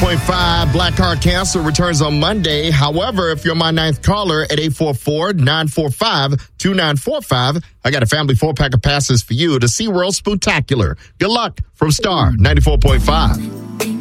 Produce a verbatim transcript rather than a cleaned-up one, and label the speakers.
Speaker 1: point five, Black Card Cancel returns on Monday. However, if you're my ninth caller at eight four four, nine four five, two nine four five, I got a family four-pack of passes for you to SeaWorld Spooktacular. Good luck from Star ninety-four point five.